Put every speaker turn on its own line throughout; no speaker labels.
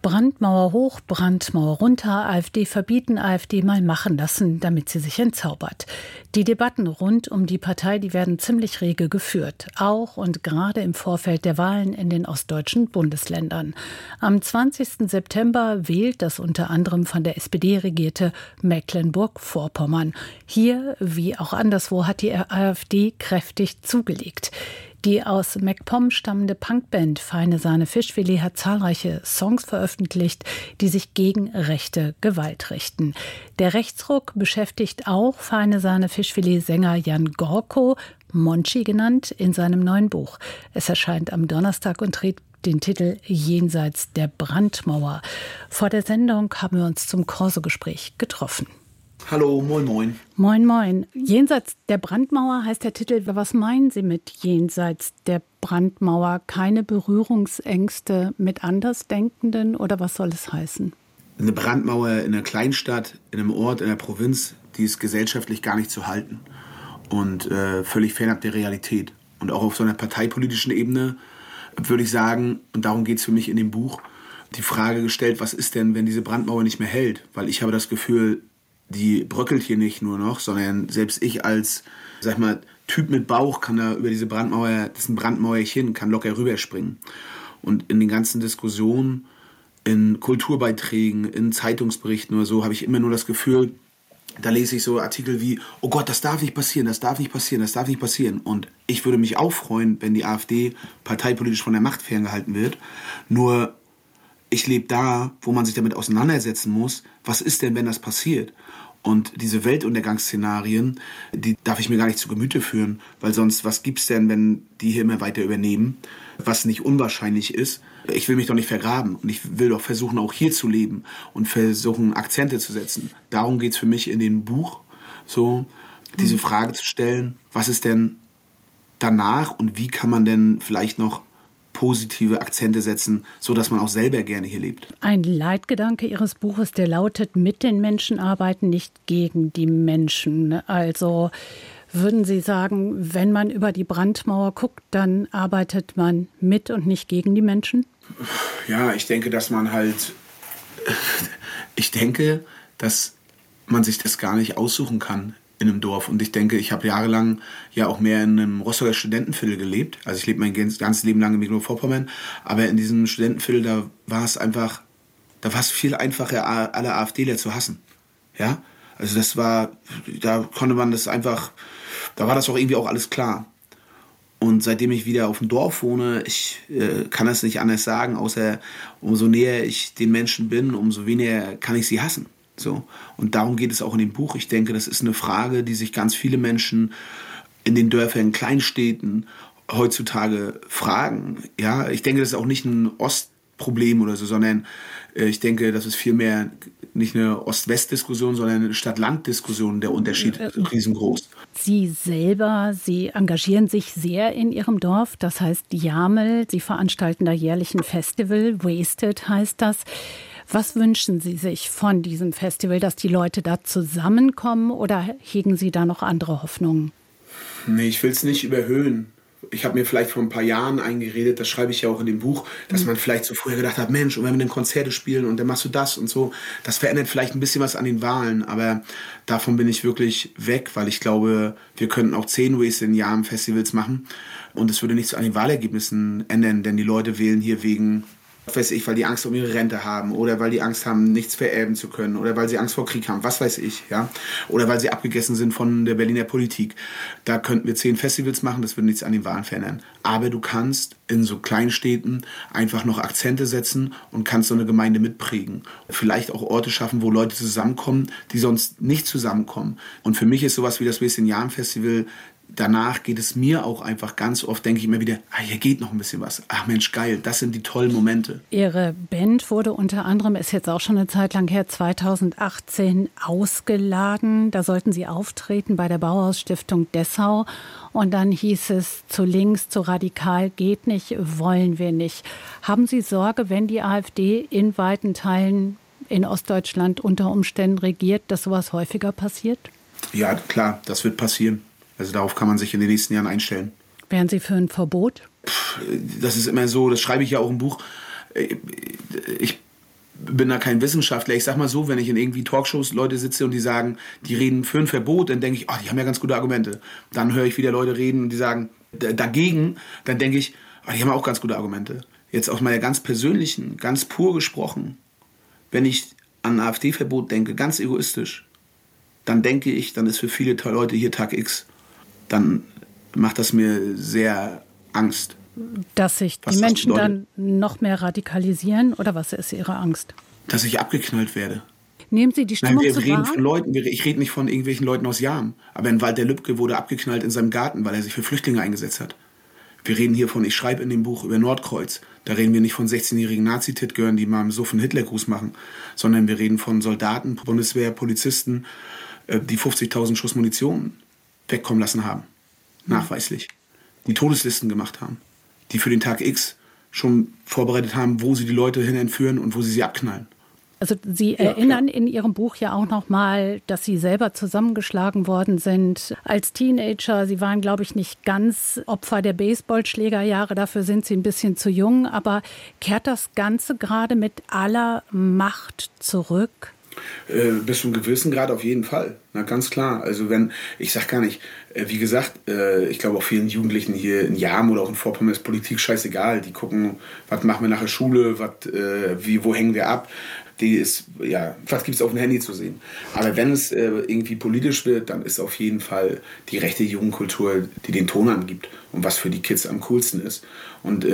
Brandmauer hoch, Brandmauer runter, AfD verbieten, AfD mal machen lassen, damit sie sich entzaubert. Die Debatten rund um die Partei, die werden ziemlich rege geführt. Auch und gerade im Vorfeld der Wahlen in den ostdeutschen Bundesländern. Am 20. September wählt das unter anderem von der SPD regierte Mecklenburg-Vorpommern. Hier, wie auch anderswo, hat die AfD kräftig zugelegt. Die aus MacPom stammende Punkband Feine Sahne Fischfilet hat zahlreiche Songs veröffentlicht, die sich gegen rechte Gewalt richten. Der Rechtsruck beschäftigt auch Feine Sahne Fischfilet-Sänger Jan Gorko, Monchi genannt, in seinem neuen Buch. Es erscheint am Donnerstag und trägt den Titel Jenseits der Brandmauer. Vor der Sendung haben wir uns zum Corso-Gespräch getroffen.
Hallo, moin moin.
Moin moin. Jenseits der Brandmauer heißt der Titel. Was meinen Sie mit Jenseits der Brandmauer? Keine Berührungsängste mit Andersdenkenden oder was soll es heißen?
Eine Brandmauer in einer Kleinstadt, in einem Ort, in einer Provinz, die ist gesellschaftlich gar nicht zu halten und völlig fernab der Realität. Und auch auf so einer parteipolitischen Ebene würde ich sagen, und darum geht es für mich in dem Buch, die Frage gestellt, was ist denn, wenn diese Brandmauer nicht mehr hält? Weil ich habe das Gefühl, die bröckelt hier nicht nur noch, sondern selbst ich als, sag mal, Typ mit Bauch kann da über diese Brandmauer, das ist ein Brandmauerchen, kann locker rüberspringen. Und in den ganzen Diskussionen, in Kulturbeiträgen, in Zeitungsberichten oder so, habe ich immer nur das Gefühl, da lese ich so Artikel wie, oh Gott, das darf nicht passieren, das darf nicht passieren, das darf nicht passieren. Und ich würde mich auch freuen, wenn die AfD parteipolitisch von der Macht ferngehalten wird. Nur ich lebe da, wo man sich damit auseinandersetzen muss, was ist denn, wenn das passiert? Und diese Weltuntergangsszenarien, die darf ich mir gar nicht zu Gemüte führen, weil sonst, was gibt's denn, wenn die hier immer weiter übernehmen, was nicht unwahrscheinlich ist? Ich will mich doch nicht vergraben und ich will doch versuchen, auch hier zu leben und versuchen, Akzente zu setzen. Darum geht's für mich in dem Buch, so diese Frage zu stellen, was ist denn danach und wie kann man denn vielleicht noch positive Akzente setzen, sodass man auch selber gerne hier lebt.
Ein Leitgedanke Ihres Buches, der lautet, mit den Menschen arbeiten, nicht gegen die Menschen. Also würden Sie sagen, wenn man über die Brandmauer guckt, dann arbeitet man mit und nicht gegen die Menschen?
Ja, ich denke, dass man sich das gar nicht aussuchen kann in einem Dorf. Und ich denke, ich habe jahrelang ja auch mehr in einem Rostocker Studentenviertel gelebt. Also ich lebe mein ganzes Leben lang in Mecklenburg-Vorpommern. Aber in diesem Studentenviertel, da war es viel einfacher, alle AfDler zu hassen. Ja? Also da konnte man das einfach, da war das auch irgendwie auch alles klar. Und seitdem ich wieder auf dem Dorf wohne, ich kann das nicht anders sagen, außer umso näher ich den Menschen bin, umso weniger kann ich sie hassen. So. Und darum geht es auch in dem Buch. Ich denke, das ist eine Frage, die sich ganz viele Menschen in den Dörfern, in Kleinstädten heutzutage fragen. Ja, ich denke, das ist auch nicht ein Ostproblem oder so, sondern ich denke, das ist vielmehr nicht eine Ost-West-Diskussion, sondern eine Stadt-Land-Diskussion, der Unterschied riesengroß.
Sie selber, Sie engagieren sich sehr in Ihrem Dorf, das heißt Jamel. Sie veranstalten da jährlich ein Festival, Wasted heißt das. Was wünschen Sie sich von diesem Festival, dass die Leute da zusammenkommen oder hegen Sie da noch andere Hoffnungen?
Nee, ich will es nicht überhöhen. Ich habe mir vielleicht vor ein paar Jahren eingeredet, das schreibe ich ja auch in dem Buch, dass man vielleicht so früher gedacht hat, Mensch, und wenn wir dann Konzerte spielen und dann machst du das und so, das verändert vielleicht ein bisschen was an den Wahlen, aber davon bin ich wirklich weg, weil ich glaube, wir könnten auch 10 Wasted in Jahren Festivals machen und es würde nichts an den Wahlergebnissen ändern, denn die Leute wählen hier wegen, was weiß ich, weil die Angst um ihre Rente haben oder weil die Angst haben, nichts vererben zu können oder weil sie Angst vor Krieg haben, was weiß ich, ja, oder weil sie abgegessen sind von der Berliner Politik. Da könnten wir 10 Festivals machen, das würde nichts an den Wahlen verändern. Aber du kannst in so Kleinstädten einfach noch Akzente setzen und kannst so eine Gemeinde mitprägen. Vielleicht auch Orte schaffen, wo Leute zusammenkommen, die sonst nicht zusammenkommen. Und für mich ist sowas wie das Wasted Jahren Festival, danach geht es mir auch einfach ganz oft, denke ich immer wieder, hier geht noch ein bisschen was. Ach Mensch, geil, das sind die tollen Momente.
Ihre Band wurde unter anderem, ist jetzt auch schon eine Zeit lang her, 2018 ausgeladen. Da sollten Sie auftreten bei der Bauhaus-Stiftung Dessau. Und dann hieß es, zu links, zu radikal geht nicht, wollen wir nicht. Haben Sie Sorge, wenn die AfD in weiten Teilen in Ostdeutschland unter Umständen regiert, dass sowas häufiger passiert?
Ja, klar, das wird passieren. Also darauf kann man sich in den nächsten Jahren einstellen.
Wären Sie für ein Verbot?
Das ist immer so, das schreibe ich ja auch im Buch. Ich bin da kein Wissenschaftler. Ich sag mal so, wenn ich in irgendwie Talkshows Leute sitze und die sagen, die reden für ein Verbot, dann denke ich, die haben ja ganz gute Argumente. Dann höre ich wieder Leute reden und die sagen dagegen, dann denke ich, die haben auch ganz gute Argumente. Jetzt aus meiner ganz persönlichen, ganz pur gesprochen, wenn ich an ein AfD-Verbot denke, ganz egoistisch, dann denke ich, dann ist für viele Leute hier Tag X. Dann macht das mir sehr Angst.
Dass sich die Menschen dann noch mehr radikalisieren? Oder was ist Ihre Angst?
Dass ich abgeknallt werde.
Nehmen Sie die Stimmung
wir reden von Leuten, ich rede nicht von irgendwelchen Leuten aus Jam. Aber ein Walter Lübcke wurde abgeknallt in seinem Garten, weil er sich für Flüchtlinge eingesetzt hat. Wir reden hier ich schreibe in dem Buch über Nordkreuz. Da reden wir nicht von 16-jährigen Nazi-Titgören, die mal im Suff einen Hitlergruß machen, sondern wir reden von Soldaten, Bundeswehr, Polizisten, die 50.000 Schuss Munition wegkommen lassen haben. Nachweislich. Die Todeslisten gemacht haben. Die für den Tag X schon vorbereitet haben, wo sie die Leute hin entführen und wo sie abknallen.
Also Sie erinnern in Ihrem Buch ja auch noch mal, dass Sie selber zusammengeschlagen worden sind als Teenager. Sie waren, glaube ich, nicht ganz Opfer der Baseballschlägerjahre. Dafür sind Sie ein bisschen zu jung. Aber kehrt das Ganze gerade mit aller Macht zurück?
Bis zu einem gewissen Grad auf jeden Fall. Na, ganz klar. Also ich sag gar nicht, wie gesagt, ich glaube auch vielen Jugendlichen hier in Jam oder auch in Vorpommern ist Politik scheißegal. Die gucken, was machen wir nach der Schule, wo hängen wir ab. Was gibt es auf dem Handy zu sehen. Aber wenn es irgendwie politisch wird, dann ist auf jeden Fall die rechte Jugendkultur, die den Ton angibt und was für die Kids am coolsten ist. Und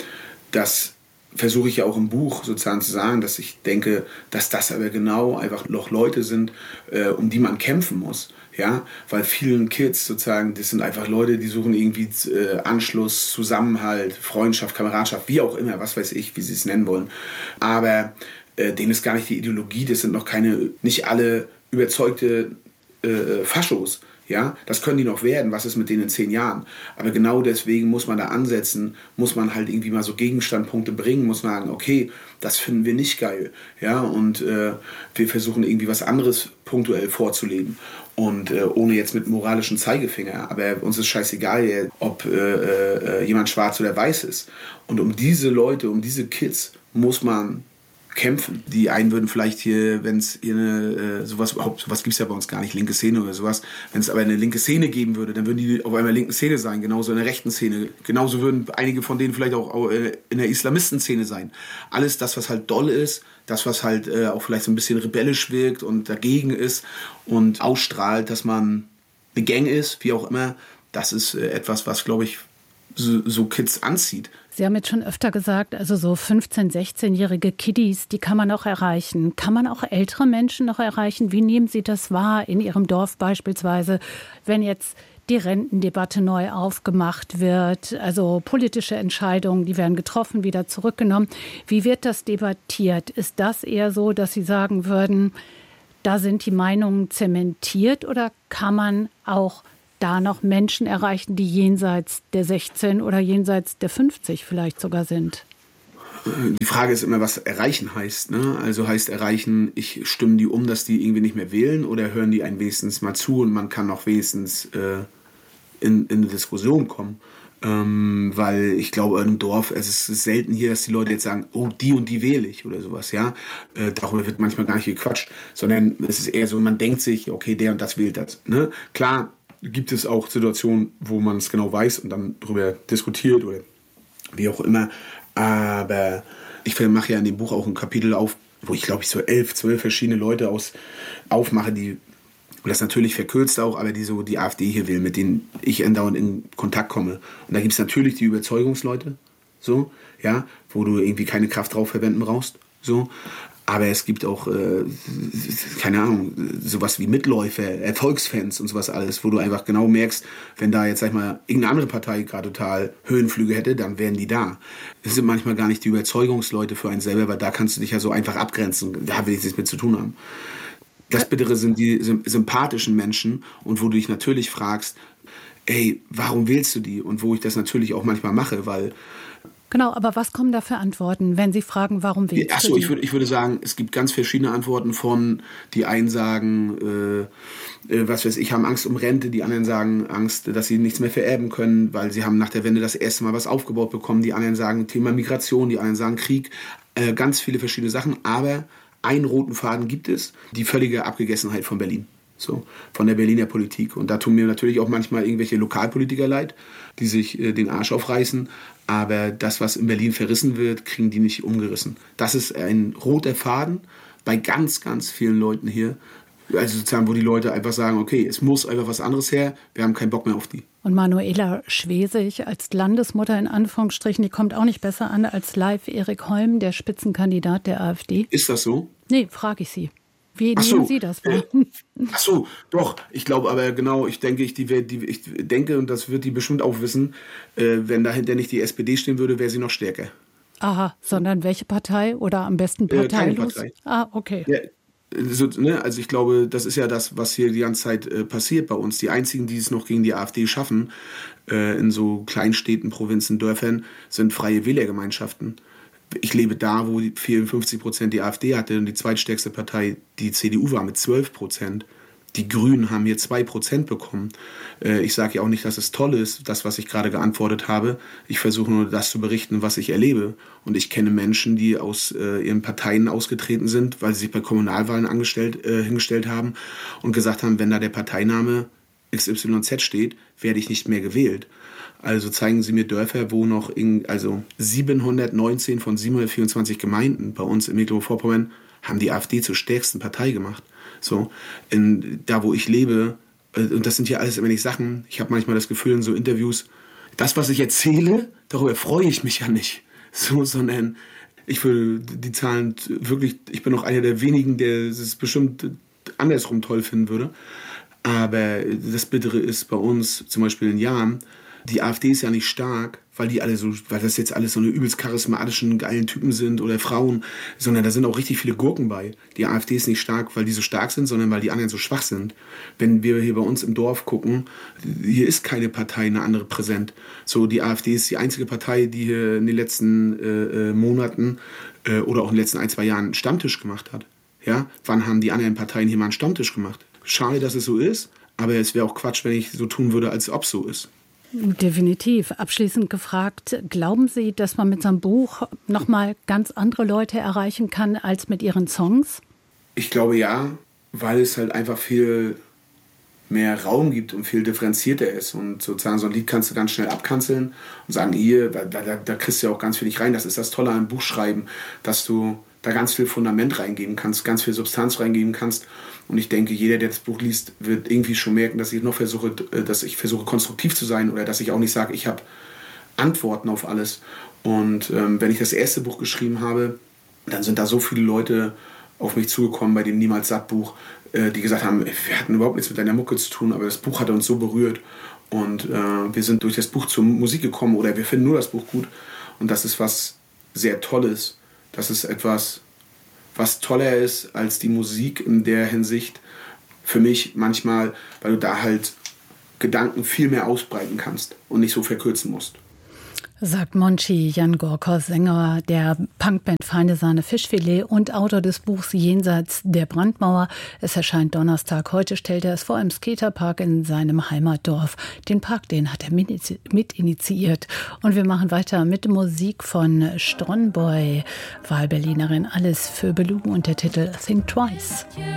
das versuche ich ja auch im Buch sozusagen zu sagen, dass ich denke, dass das aber genau einfach noch Leute sind, um die man kämpfen muss. Ja, weil vielen Kids sozusagen, das sind einfach Leute, die suchen irgendwie Anschluss, Zusammenhalt, Freundschaft, Kameradschaft, wie auch immer, was weiß ich, wie sie es nennen wollen. Aber denen ist gar nicht die Ideologie, das sind noch nicht alle überzeugte Faschos. Ja, das können die noch werden, was ist mit denen in 10 Jahren? Aber genau deswegen muss man da ansetzen, muss man halt irgendwie mal so Gegenstandpunkte bringen, muss man sagen, okay, das finden wir nicht geil. Ja, und wir versuchen irgendwie was anderes punktuell vorzuleben. Und ohne jetzt mit moralischen Zeigefinger. Aber uns ist scheißegal, ob jemand schwarz oder weiß ist. Und um diese Leute, um diese Kids muss man kämpfen. Die einen würden vielleicht hier, wenn es hier sowas gibt es ja bei uns gar nicht, linke Szene oder sowas, wenn es aber eine linke Szene geben würde, dann würden die auf einmal linken Szene sein, genauso in der rechten Szene. Genauso würden einige von denen vielleicht auch in der Islamisten-Szene sein. Alles das, was halt doll ist, das, was halt auch vielleicht so ein bisschen rebellisch wirkt und dagegen ist und ausstrahlt, dass man eine Gang ist, wie auch immer, das ist etwas, was, glaube ich, so Kids anzieht.
Sie haben jetzt schon öfter gesagt, also so 15-, 16-jährige Kiddies, die kann man auch erreichen. Kann man auch ältere Menschen noch erreichen? Wie nehmen Sie das wahr in Ihrem Dorf beispielsweise, wenn jetzt die Rentendebatte neu aufgemacht wird? Also politische Entscheidungen, die werden getroffen, wieder zurückgenommen. Wie wird das debattiert? Ist das eher so, dass Sie sagen würden, da sind die Meinungen zementiert, oder kann man auch da noch Menschen erreichen, die jenseits der 16 oder jenseits der 50 vielleicht sogar sind?
Die Frage ist immer, was erreichen heißt. Ne? Also heißt erreichen, ich stimme die um, dass die irgendwie nicht mehr wählen, oder hören die einen wenigstens mal zu und man kann noch wenigstens in eine Diskussion kommen. Weil ich glaube, in einem Dorf, es ist selten hier, dass die Leute jetzt sagen, oh, die und die wähle ich oder sowas. Ja? Darüber wird manchmal gar nicht gequatscht, sondern es ist eher so, man denkt sich, okay, der und das wählt das. Ne? Klar, gibt es auch Situationen, wo man es genau weiß und dann darüber diskutiert oder wie auch immer. Aber ich mache ja in dem Buch auch ein Kapitel auf, wo ich glaube ich so 11, 12 verschiedene Leute aufmache, die, und das natürlich verkürzt auch, aber die so die AfD hier will, mit denen ich andauernd in Kontakt komme. Und da gibt es natürlich die Überzeugungsleute, so, ja, wo du irgendwie keine Kraft drauf verwenden brauchst, so. Aber es gibt auch, keine Ahnung, sowas wie Mitläufer, Erfolgsfans und sowas alles, wo du einfach genau merkst, wenn da jetzt, sag ich mal, irgendeine andere Partei gerade total Höhenflüge hätte, dann wären die da. Es sind manchmal gar nicht die Überzeugungsleute für einen selber, weil da kannst du dich ja so einfach abgrenzen. Da will ich nichts mit zu tun haben. Das Bittere sind die sympathischen Menschen, und wo du dich natürlich fragst, ey, warum wählst du die? Und wo ich das natürlich auch manchmal mache, weil...
Genau, aber was kommen da für Antworten, wenn Sie fragen, warum wählst du die?
Ich würde sagen, es gibt ganz verschiedene Antworten von, die einen sagen, was weiß ich, haben Angst um Rente, die anderen sagen Angst, dass sie nichts mehr vererben können, weil sie haben nach der Wende das erste Mal was aufgebaut bekommen, die anderen sagen Thema Migration, die anderen sagen Krieg. ganz viele verschiedene Sachen, aber einen roten Faden gibt es, die völlige Abgegessenheit von Berlin. So, von der Berliner Politik. Und da tun mir natürlich auch manchmal irgendwelche Lokalpolitiker leid, die sich den Arsch aufreißen. Aber das, was in Berlin verrissen wird, kriegen die nicht umgerissen. Das ist ein roter Faden bei ganz, ganz vielen Leuten hier. Also sozusagen, wo die Leute einfach sagen, okay, es muss einfach was anderes her, wir haben keinen Bock mehr auf die.
Und Manuela Schwesig als Landesmutter in Anführungsstrichen, die kommt auch nicht besser an als live Erik Holm, der Spitzenkandidat der AfD.
Ist das so?
Nee, frage ich Sie. Wie nehmen Sie das wahr?
Ach so, doch. Ich glaube aber genau, ich denke, und das wird die bestimmt auch wissen, wenn dahinter nicht die SPD stehen würde, wäre sie noch stärker.
Aha, sondern welche Partei oder am besten parteilos?
Keine Partei.
Ah, okay.
Ja, also ich glaube, das ist ja das, was hier die ganze Zeit passiert bei uns. Die einzigen, die es noch gegen die AfD schaffen, in so Kleinstädten, Provinzen, Dörfern, sind freie Wählergemeinschaften. Ich lebe da, wo 54% die AfD hatte und die zweitstärkste Partei die CDU war mit 12%. Die Grünen haben hier 2% bekommen. Ich sage ja auch nicht, dass es toll ist, das, was ich gerade geantwortet habe. Ich versuche nur, das zu berichten, was ich erlebe. Und ich kenne Menschen, die aus ihren Parteien ausgetreten sind, weil sie sich bei Kommunalwahlen hingestellt haben und gesagt haben, wenn da der Parteiname XYZ steht, werde ich nicht mehr gewählt. Also zeigen Sie mir Dörfer, wo noch 719 von 724 Gemeinden bei uns in Mecklenburg-Vorpommern haben die AfD zur stärksten Partei gemacht. So, da wo ich lebe, und das sind ja alles immer nicht Sachen, ich habe manchmal das Gefühl in so Interviews, das, was ich erzähle, darüber freue ich mich ja nicht. So, sondern ich würde die Zahlen wirklich, ich bin auch einer der wenigen, der es bestimmt andersrum toll finden würde. Aber das Bittere ist bei uns, zum Beispiel in Jahren, die AfD ist ja nicht stark, weil das jetzt alles so eine übelst charismatischen, geilen Typen sind oder Frauen, sondern da sind auch richtig viele Gurken bei. Die AfD ist nicht stark, weil die so stark sind, sondern weil die anderen so schwach sind. Wenn wir hier bei uns im Dorf gucken, hier ist keine Partei, eine andere präsent. So, die AfD ist die einzige Partei, die hier in den letzten Monaten oder auch in den letzten 1-2 Jahren einen Stammtisch gemacht hat. Ja? Wann haben die anderen Parteien hier mal einen Stammtisch gemacht? Schade, dass es so ist, aber es wäre auch Quatsch, wenn ich so tun würde, als ob es so ist.
Definitiv. Abschließend gefragt, glauben Sie, dass man mit so einem Buch nochmal ganz andere Leute erreichen kann als mit Ihren Songs?
Ich glaube ja, weil es halt einfach viel mehr Raum gibt und viel differenzierter ist. Und sozusagen so ein Lied kannst du ganz schnell abkanzeln und sagen, hier, da kriegst du ja auch ganz viel nicht rein. Das ist das Tolle am Buchschreiben, dass du da ganz viel Fundament reingeben kannst, ganz viel Substanz reingeben kannst. Und ich denke, jeder, der das Buch liest, wird irgendwie schon merken, dass ich versuche konstruktiv zu sein oder dass ich auch nicht sage, ich habe Antworten auf alles. Und wenn ich das erste Buch geschrieben habe, dann sind da so viele Leute auf mich zugekommen bei dem Niemals Satt Buch, die gesagt haben, wir hatten überhaupt nichts mit deiner Mucke zu tun, aber das Buch hat uns so berührt. Und wir sind durch das Buch zur Musik gekommen oder wir finden nur das Buch gut. Und das ist was sehr Tolles. Das ist etwas, was toller ist als die Musik in der Hinsicht für mich manchmal, weil du da halt Gedanken viel mehr ausbreiten kannst und nicht so verkürzen musst.
Sagt Monchi Jan Gorkos, Sänger der Punkband Feine Sahne Fischfilet und Autor des Buchs Jenseits der Brandmauer. Es erscheint Donnerstag. Heute stellt er es vor im Skaterpark in seinem Heimatdorf. Den Park, den hat er mit initiiert. Und wir machen weiter mit Musik von Strongboy, Wahlberlinerin, alles für Beluga und der Titel Think Twice.